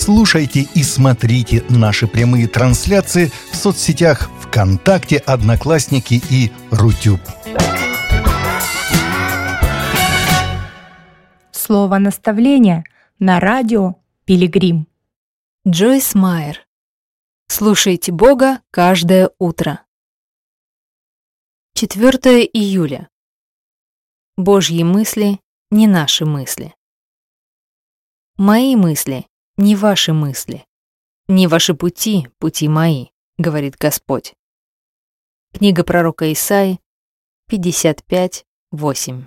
Слушайте и смотрите наши прямые трансляции в соцсетях ВКонтакте, Одноклассники и Рутюб. Слово наставления на радио Пилигрим. Джойс Майер. Слушайте Бога каждое утро. 4 июля. Божьи мысли не наши мысли. Мои мысли не ваши мысли. Не ваши пути, пути мои, говорит Господь. Книга пророка Исаии, 55:8.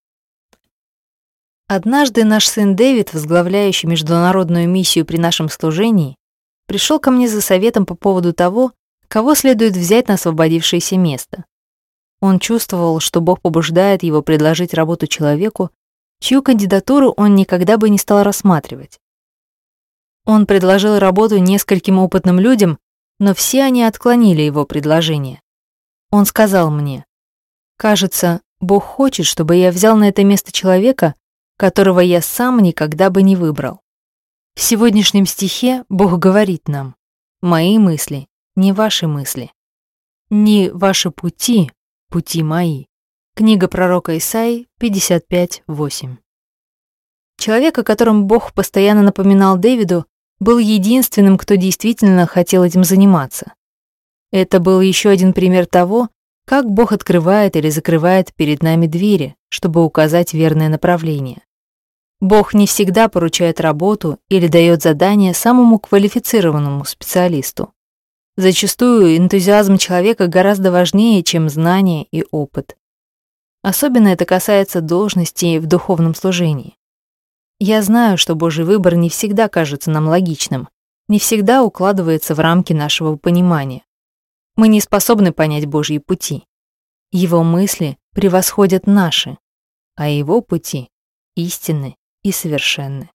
Однажды наш сын Дэвид, возглавляющий международную миссию при нашем служении, пришел ко мне за советом по поводу того, кого следует взять на освободившееся место. Он чувствовал, что Бог побуждает его предложить работу человеку, чью кандидатуру он никогда бы не стал рассматривать. Он предложил работу нескольким опытным людям, но все они отклонили его предложение. Он сказал мне: «Кажется, Бог хочет, чтобы я взял на это место человека, которого я сам никогда бы не выбрал». В сегодняшнем стихе Бог говорит нам: «Мои мысли не ваши мысли, не ваши пути, пути мои». Книга пророка Исаии, 55:8. Человек, о котором Бог постоянно напоминал Дэвиду, был единственным, кто действительно хотел этим заниматься. Это был еще один пример того, как Бог открывает или закрывает перед нами двери, чтобы указать верное направление. Бог не всегда поручает работу или дает задание самому квалифицированному специалисту. Зачастую энтузиазм человека гораздо важнее, чем знания и опыт. Особенно это касается должностей в духовном служении. Я знаю, что Божий выбор не всегда кажется нам логичным, не всегда укладывается в рамки нашего понимания. Мы не способны понять Божьи пути. Его мысли превосходят наши, а его пути истинны и совершенны.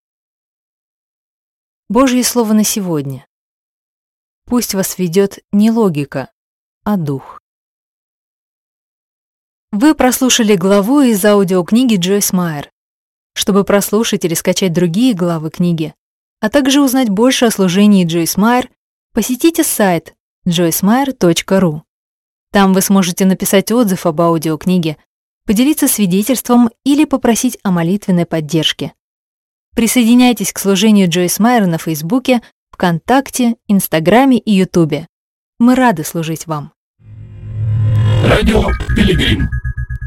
Божье слово на сегодня. Пусть вас ведет не логика, а дух. Вы прослушали главу из аудиокниги Джойс Майер. Чтобы прослушать или скачать другие главы книги, а также узнать больше о служении Джойс Майер, посетите сайт joycemeyer.ru. Там вы сможете написать отзыв об аудиокниге, поделиться свидетельством или попросить о молитвенной поддержке. Присоединяйтесь к служению Джойс Майер на Фейсбуке, ВКонтакте, Инстаграме и Ютубе. Мы рады служить вам. Радио Пилигрим.